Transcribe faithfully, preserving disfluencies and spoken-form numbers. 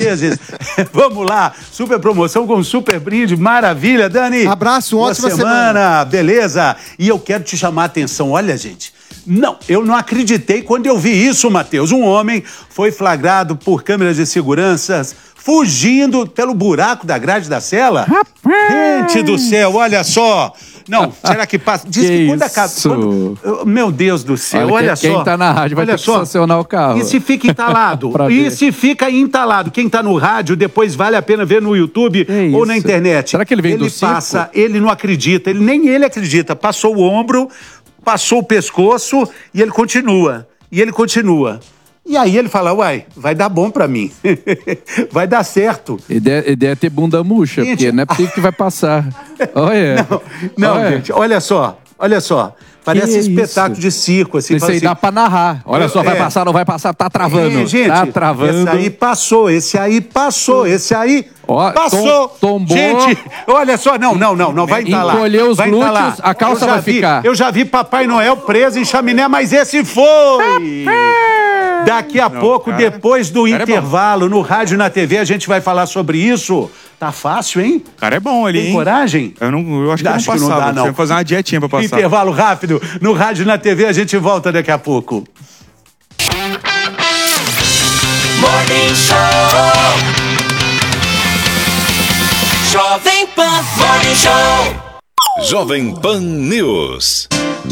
vezes. Vamos lá, super promoção com super brinde, maravilha, Dani. Abraço, Boa ótima semana, semana. beleza? E eu quero te chamar a atenção, olha, gente. Não, eu não acreditei quando eu vi isso, Matheus. Um homem foi flagrado por câmeras de segurança fugindo pelo buraco da grade da cela. Rapaz. Gente do céu, olha só. Não, será que passa? Diz que, que quando acaba... Quando... Meu Deus do céu, olha, olha quem, só. Quem tá na rádio vai olha ter só. que estacionar o carro. E se fica entalado? E se fica entalado? Quem tá no rádio, depois vale a pena ver no YouTube que ou isso? na internet. Será que ele vem ele do circo? passa, ele não acredita, ele, nem ele acredita. Passou o ombro, passou o pescoço e ele continua. E ele continua. E aí ele fala, uai, vai dar bom pra mim. Vai dar certo. Ele deve, ele deve ter bunda murcha, gente, porque não é possível que vai passar. Olha. Não, não olha. Gente, olha só, olha só. Parece que espetáculo isso? de circo. Assim, Isso aí assim, dá pra narrar. Olha eu, só, vai é, passar, não vai passar, tá travando. É, gente, tá travando. Esse aí passou, esse aí passou, esse aí Ó, passou. Tom, tombou. Gente, olha só, não, não, não, não vai entalar. Encolheu os vai glúteos, entalar. a calça vai vi, ficar. Eu já vi Papai Noel preso em chaminé, mas esse foi. Daqui a não, pouco, cara, depois do intervalo, é no rádio e na T V, a gente vai falar sobre isso. Tá fácil, hein? O cara é bom ali, Tem hein? coragem? Eu, não, eu acho que, acho eu não que passava. não dá, não. Tinha que fazer uma dietinha pra passar. Intervalo rápido. No rádio e na T V, a gente volta daqui a pouco. Morning Show. Jovem Pan Morning Show. Jovem Pan News.